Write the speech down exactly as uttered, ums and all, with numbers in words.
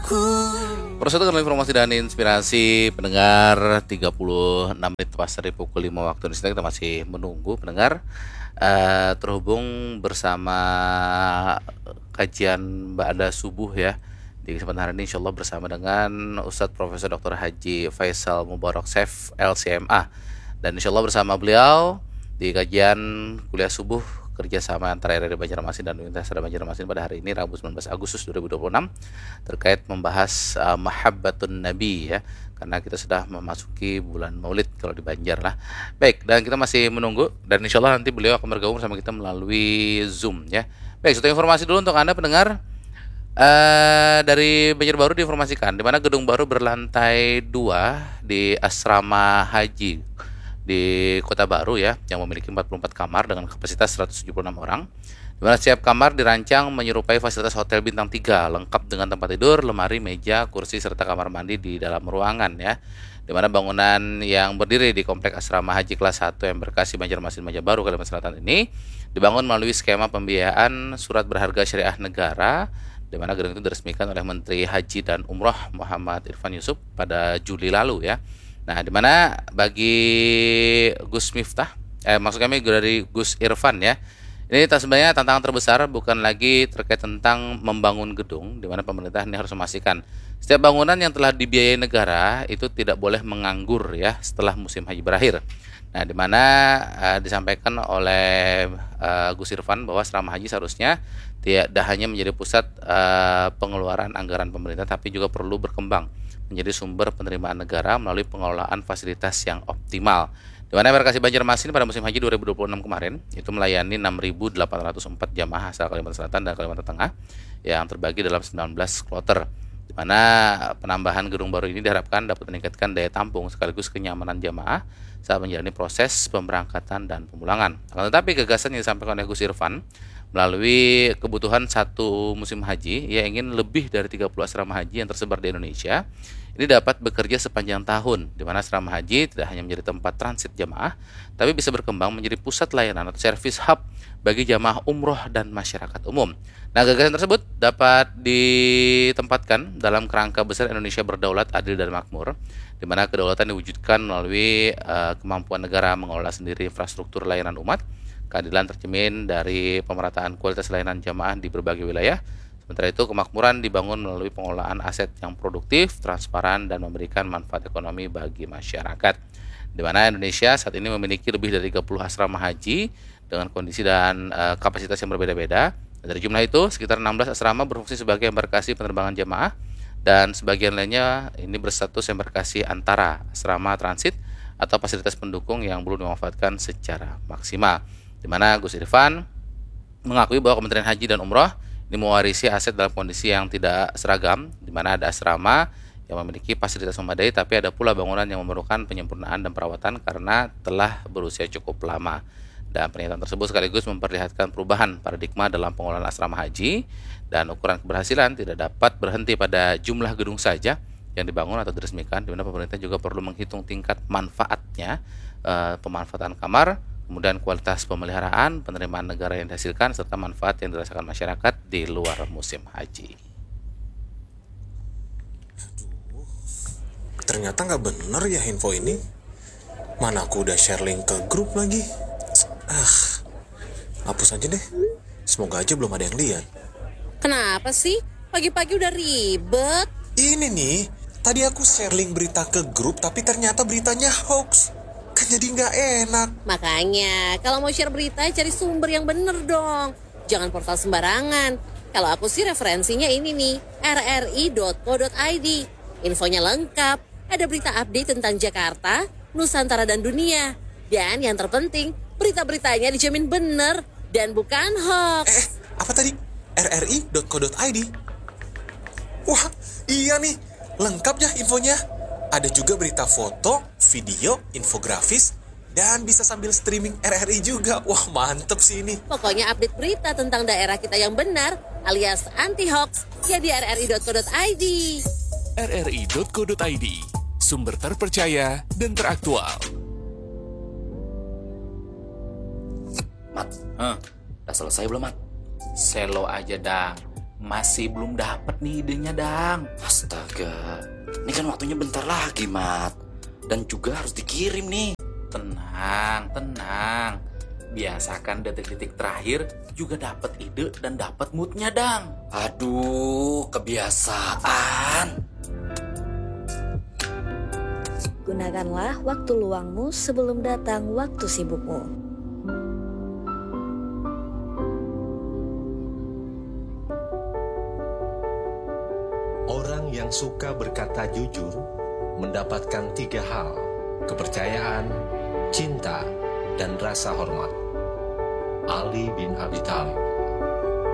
Persatukan informasi dan inspirasi pendengar tiga puluh enam menit pas dari pukul lima waktu Indonesia. Kita masih menunggu pendengar uh, terhubung bersama kajian Ba'da Subuh ya. Di kesempatan hari ini insya Allah bersama dengan Ustadz Profesor Doktor Haji Faisal Mubarak Saif L C M A. Dan insya Allah bersama beliau di kajian kuliah subuh kerjasama antara R R I Banjarmasin dan Universitas Banjarmasin pada hari ini Rabu sembilan belas Agustus dua ribu dua puluh enam terkait membahas uh, Mahabbatun Nabi ya, karena kita sudah memasuki bulan Maulid kalau di Banjar lah. Baik, dan kita masih menunggu dan insya Allah nanti beliau akan bergabung bersama kita melalui Zoom ya. Baik, satu informasi dulu untuk Anda pendengar. Uh, dari Banjarbaru diinformasikan di mana gedung baru berlantai dua di asrama haji di Kota Baru ya, yang memiliki empat puluh empat kamar dengan kapasitas seratus tujuh puluh enam orang. Di mana setiap kamar dirancang menyerupai fasilitas hotel bintang tiga, lengkap dengan tempat tidur, lemari, meja, kursi serta kamar mandi di dalam ruangan ya. Di mana bangunan yang berdiri di komplek asrama haji kelas satu Embarkasi Banjarmasin Banjarbaru Kalimantan Selatan ini dibangun melalui skema pembiayaan surat berharga syariah negara, di mana gedung itu diresmikan oleh Menteri Haji dan Umroh Muhammad Irfan Yusuf pada Juli lalu ya. Nah, di mana bagi Gus Miftah, eh maksud kami dari Gus Irfan ya, ini sebenarnya tantangan terbesar bukan lagi terkait tentang membangun gedung, di mana pemerintah ini harus memastikan setiap bangunan yang telah dibiayai negara itu tidak boleh menganggur ya setelah musim haji berakhir. Nah, di mana uh, disampaikan oleh uh, Gus Irfan bahwa asrama haji seharusnya tidak hanya menjadi pusat uh, pengeluaran anggaran pemerintah, tapi juga perlu berkembang menjadi sumber penerimaan negara melalui pengelolaan fasilitas yang optimal. Di mana Embarkasi Banjarmasin pada musim haji dua ribu dua puluh enam kemarin itu melayani enam ribu delapan ratus empat jamaah asal Kalimantan Selatan dan Kalimantan Tengah yang terbagi dalam sembilan belas kloter. Di mana penambahan gedung baru ini diharapkan dapat meningkatkan daya tampung sekaligus kenyamanan jamaah saat menjalani proses pemberangkatan dan pemulangan. Akan tetapi gagasan yang disampaikan oleh Gus Irfan melalui kebutuhan satu musim haji, ia ingin lebih dari tiga puluh asrama haji yang tersebar di Indonesia ini dapat bekerja sepanjang tahun, di mana asrama haji tidak hanya menjadi tempat transit jamaah, tapi bisa berkembang menjadi pusat layanan atau service hub bagi jamaah umroh dan masyarakat umum. Nah, gagasan tersebut dapat ditempatkan dalam kerangka besar Indonesia berdaulat, adil dan makmur, di mana kedaulatan diwujudkan melalui uh, kemampuan negara mengelola sendiri infrastruktur layanan umat, keadilan tercermin dari pemerataan kualitas layanan jamaah di berbagai wilayah. Sementara itu, kemakmuran dibangun melalui pengelolaan aset yang produktif, transparan, dan memberikan manfaat ekonomi bagi masyarakat. Di mana Indonesia saat ini memiliki lebih dari tiga puluh asrama haji dengan kondisi dan uh, kapasitas yang berbeda-beda. Dari jumlah itu, sekitar enam belas asrama berfungsi sebagai embarkasi penerbangan jamaah, dan sebagian lainnya ini berstatus embarkasi antara asrama transit atau fasilitas pendukung yang belum dimanfaatkan secara maksimal. Di mana Gus Irfan mengakui bahwa Kementerian Haji dan Umroh ini mewarisi aset dalam kondisi yang tidak seragam, di mana ada asrama yang memiliki fasilitas memadai, tapi ada pula bangunan yang memerlukan penyempurnaan dan perawatan karena telah berusia cukup lama. Dan pernyataan tersebut sekaligus memperlihatkan perubahan paradigma dalam pengelolaan asrama haji, dan ukuran keberhasilan tidak dapat berhenti pada jumlah gedung saja yang dibangun atau diresmikan, di mana pemerintah juga perlu menghitung tingkat manfaatnya, eh, pemanfaatan kamar, kemudian kualitas pemeliharaan, penerimaan negara yang dihasilkan, serta manfaat yang dirasakan masyarakat di luar musim haji. Aduh, ternyata nggak bener ya info ini. Mana aku udah share link ke grup lagi. Ah, hapus aja deh. Semoga aja belum ada yang lihat. Kenapa sih? Pagi-pagi udah ribet. Ini nih, tadi aku share link berita ke grup, tapi ternyata beritanya hoax. Kan jadi nggak enak. Makanya, kalau mau share berita, cari sumber yang bener dong. Jangan portal sembarangan. Kalau aku sih referensinya ini nih, r r i dot co dot i d. Infonya lengkap, ada berita update tentang Jakarta, Nusantara, dan dunia. Dan yang terpenting, berita-beritanya dijamin bener dan bukan hoax. Eh, apa tadi? r r i dot co dot i d. Wah, iya nih, lengkap ya infonya. Ada juga berita foto, video, infografis, dan bisa sambil streaming R R I juga. Wah, mantep sih ini. Pokoknya update berita tentang daerah kita yang benar, alias anti-hoax, ya di r r i dot co dot i d. r r i dot co dot i d, sumber terpercaya dan teraktual. Mat, huh, udah selesai belum, Mat? Selo aja, Dang. Masih belum dapet nih idenya, Dang. Mas, Astaga, ini kan waktunya bentar lagi, Mat. Dan juga harus dikirim nih. Tenang, tenang. Biasakan detik-detik terakhir juga dapat ide dan dapat moodnya, Dang. Aduh, kebiasaan. Gunakanlah waktu luangmu sebelum datang waktu sibukmu. Orang yang suka berkata jujur mendapatkan tiga hal: kepercayaan, cinta, dan rasa hormat. Ali bin Abi Thalib.